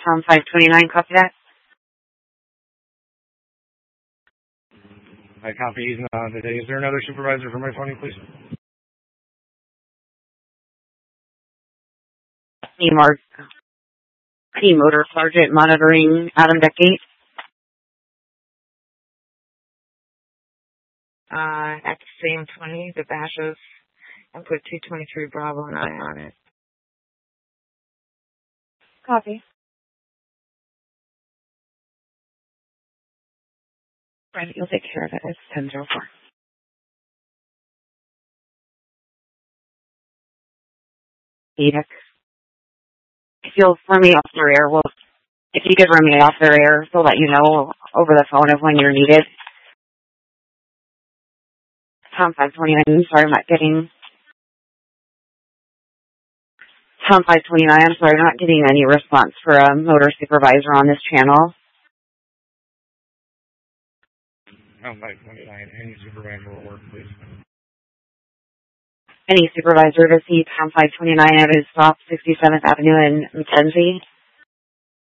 Tom 529, copy that. I copy. He's not on today. Is there another supervisor for my phone, please? Team Motor Sergeant monitoring Adam Deckgate. At the same 20, the bashes, and put 223 Bravo and I on it. Copy. Right, you'll take care of it. It's 10:04. Edith. If you'll run me off their air, if you could run me off their air, they'll let you know over the phone of when you're needed. Tom 529, sorry, I'm not getting... Tom 529, I'm sorry, I'm not getting any response for a motor supervisor on this channel. Tom 529, any supervisor will work, please. Any supervisor to see Tom 529 at his stop, 67th Avenue in McKenzie.